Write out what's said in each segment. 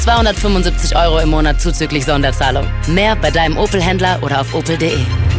275 € im Monat zuzüglich Sonderzahlung. Mehr bei deinem Opel-Händler oder auf opel.de.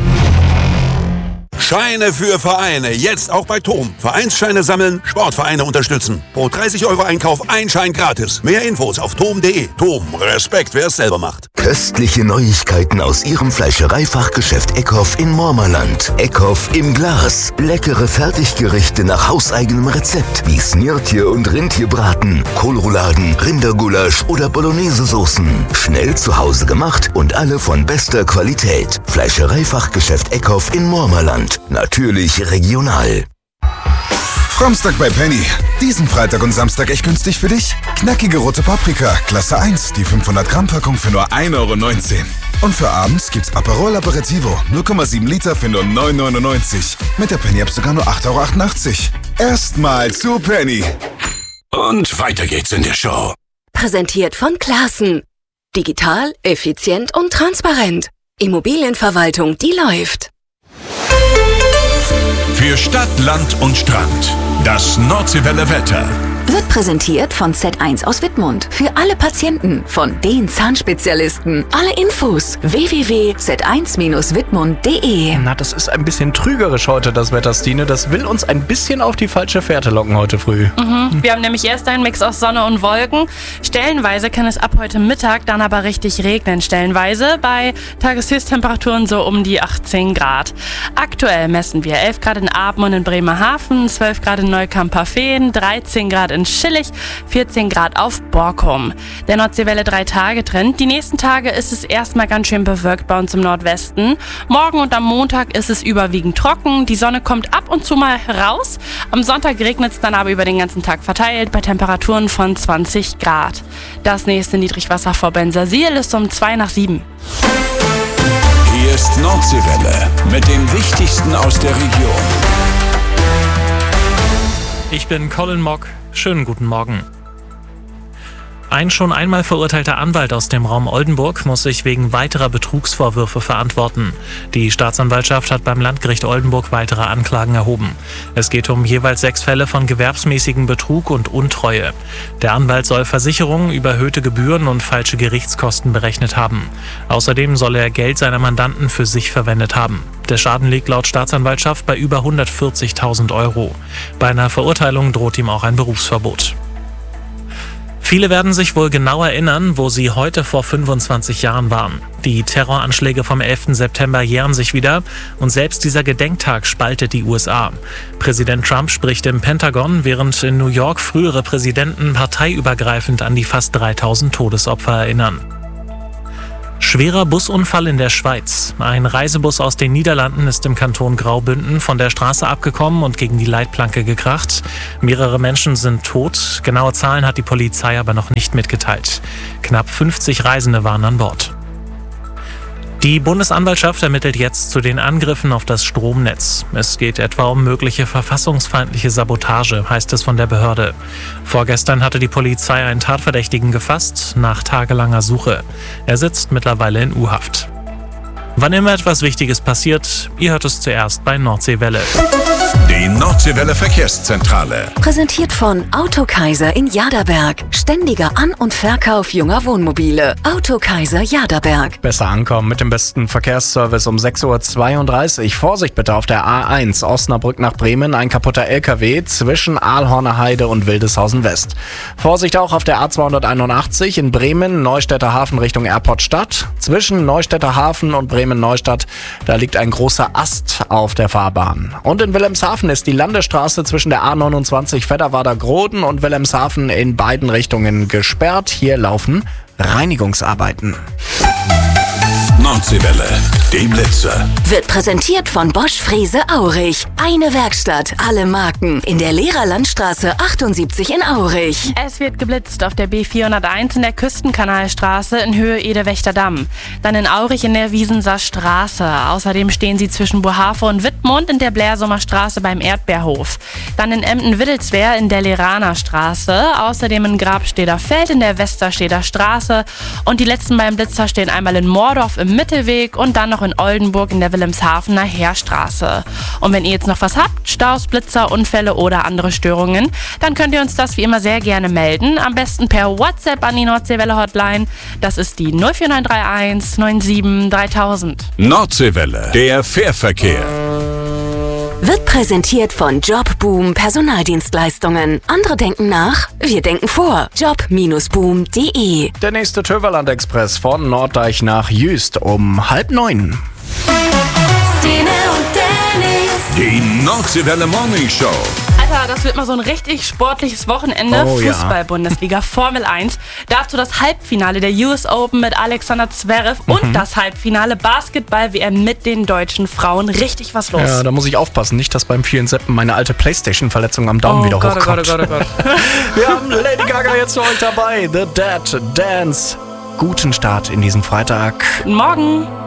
Scheine für Vereine, jetzt auch bei TOM. Vereinsscheine sammeln, Sportvereine unterstützen. Pro 30 € Einkauf ein Schein gratis. Mehr Infos auf tom.de. TOM, Respekt, wer es selber macht. Köstliche Neuigkeiten aus Ihrem Fleischereifachgeschäft Eckhoff in Mormerland. Eckhoff im Glas. Leckere Fertiggerichte nach hauseigenem Rezept wie Snirtje und Rentierbraten, Kohlrouladen, Rindergulasch oder Bolognese-Soßen. Schnell zu Hause gemacht und alle von bester Qualität. Fleischereifachgeschäft Eckhoff in Mormerland. Natürlich regional. Samstag bei Penny. Diesen Freitag und Samstag echt günstig für dich. Knackige rote Paprika, Klasse 1, die 500 Gramm Packung für nur 1,19 €. Und für abends gibt's Aperol Aperitivo, 0,7 Liter für nur 9,99 €. Mit der Penny-App sogar nur 8,88 €. Erstmal zu Penny. Und weiter geht's in der Show. Präsentiert von Classen. Digital, effizient und transparent. Immobilienverwaltung, die läuft. Für Stadt, Land und Strand. Das Nordseewelle Wetter. Wird präsentiert von Z1 aus Wittmund. Für alle Patienten, von den Zahnspezialisten. Alle Infos www.z1-wittmund.de. Na, das ist ein bisschen trügerisch heute, das Wetter, Stine. Das will uns ein bisschen auf die falsche Fährte locken heute früh. Wir haben nämlich erst einen Mix aus Sonne und Wolken. Stellenweise kann es ab heute Mittag dann aber richtig regnen. Stellenweise bei Tageshöchsttemperaturen so um die 18 Grad. Aktuell messen wir 11 Grad in Apen und in Bremerhaven, 12 Grad in Neukamp-Parfeen, 13 Grad in Schillig, 14 Grad auf Borkum. Der Nordseewelle 3-Tage-Trend. Die nächsten Tage ist es erstmal ganz schön bewölkt bei uns im Nordwesten. Morgen und am Montag ist es überwiegend trocken. Die Sonne kommt ab und zu mal raus. Am Sonntag regnet es dann aber über den ganzen Tag verteilt bei Temperaturen von 20 Grad. Das nächste Niedrigwasser vor Bensersiel ist um 7:02. Hier ist Nordseewelle mit dem Wichtigsten aus der Region. Ich bin Colin Mock. Schönen guten Morgen. Ein schon einmal verurteilter Anwalt aus dem Raum Oldenburg muss sich wegen weiterer Betrugsvorwürfe verantworten. Die Staatsanwaltschaft hat beim Landgericht Oldenburg weitere Anklagen erhoben. Es geht um jeweils 6 Fälle von gewerbsmäßigem Betrug und Untreue. Der Anwalt soll Versicherungen, überhöhte Gebühren und falsche Gerichtskosten berechnet haben. Außerdem soll er Geld seiner Mandanten für sich verwendet haben. Der Schaden liegt laut Staatsanwaltschaft bei über 140.000 €. Bei einer Verurteilung droht ihm auch ein Berufsverbot. Viele werden sich wohl genau erinnern, wo sie heute vor 25 Jahren waren. Die Terroranschläge vom 11. September jähren sich wieder und selbst dieser Gedenktag spaltet die USA. Präsident Trump spricht im Pentagon, während in New York frühere Präsidenten parteiübergreifend an die fast 3000 Todesopfer erinnern. Schwerer Busunfall in der Schweiz. Ein Reisebus aus den Niederlanden ist im Kanton Graubünden von der Straße abgekommen und gegen die Leitplanke gekracht. Mehrere Menschen sind tot. Genaue Zahlen hat die Polizei aber noch nicht mitgeteilt. Knapp 50 Reisende waren an Bord. Die Bundesanwaltschaft ermittelt jetzt zu den Angriffen auf das Stromnetz. Es geht etwa um mögliche verfassungsfeindliche Sabotage, heißt es von der Behörde. Vorgestern hatte die Polizei einen Tatverdächtigen gefasst, nach tagelanger Suche. Er sitzt mittlerweile in U-Haft. Wann immer etwas Wichtiges passiert, ihr hört es zuerst bei Nordseewelle. Die Nordseewelle Verkehrszentrale. Präsentiert von Autokaiser in Jaderberg. Ständiger An- und Verkauf junger Wohnmobile. Autokaiser Jaderberg. Besser ankommen mit dem besten Verkehrsservice um 6:32 Uhr. Vorsicht bitte auf der A1 Osnabrück nach Bremen. Ein kaputter LKW zwischen Aalhorner Heide und Wildeshausen West. Vorsicht auch auf der A281 in Bremen, Neustädter Hafen Richtung Airport Stadt. Zwischen Neustädter Hafen und Bremen-Neustadt, da liegt ein großer Ast auf der Fahrbahn. Und in Wilhelmshaven ist die Landesstraße zwischen der A29 Fedderwader-Groden und Wilhelmshaven in beiden Richtungen gesperrt. Hier laufen Reinigungsarbeiten. Nordseewelle, die Blitzer. Wird präsentiert von Bosch Frese Aurich. Eine Werkstatt, alle Marken. In der Lehrerlandstraße 78 in Aurich. Es wird geblitzt auf der B401 in der Küstenkanalstraße in Höhe Edewächter Damm. Dann in Aurich in der Wiesenser Straße. Außerdem stehen sie zwischen Bohave und Wittmund in der Blärsummer Straße beim Erdbeerhof. Dann in Emden-Wittelswehr in der Leraner Straße. Außerdem in Grabsteder Feld in der Westersteder Straße. Und die letzten beiden Blitzer stehen einmal in Moordorf im am Mittelweg und dann noch in Oldenburg in der Wilhelmshavener Heerstraße. Und wenn ihr jetzt noch was habt, Staus, Blitzer, Unfälle oder andere Störungen, dann könnt ihr uns das wie immer sehr gerne melden. Am besten per WhatsApp an die Nordseewelle Hotline. Das ist die 04931 97 3000. Nordseewelle, der Fährverkehr. Wird präsentiert von Jobboom Personaldienstleistungen. Andere denken nach, wir denken vor. Job-boom.de. Der nächste Töverland-Express von Norddeich nach Jüst um 8:30. Stine und Dennis. Die Nordseewelle Morning Show. Alter, das wird mal so ein richtig sportliches Wochenende. Oh, ja. Fußball-Bundesliga, Formel 1. Dazu das Halbfinale der US Open mit Alexander Zverev und das Halbfinale Basketball-WM mit den deutschen Frauen. Richtig was los. Ja, da muss ich aufpassen, nicht, dass beim vielen Seppen meine alte Playstation-Verletzung am Daumen wieder hochkommt. Oh Gott. Wir haben Lady Gaga jetzt für euch dabei. The Dead Dance. Guten Start in diesen Freitag. Guten Morgen.